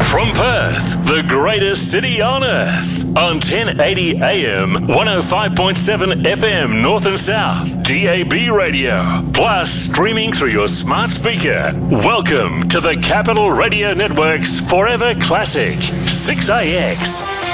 From Perth, the greatest city on earth, on 1080 AM, 105.7 FM North and South, DAB radio, plus streaming through your smart speaker. Welcome to the Capital Radio Network's Forever Classic, 6AX.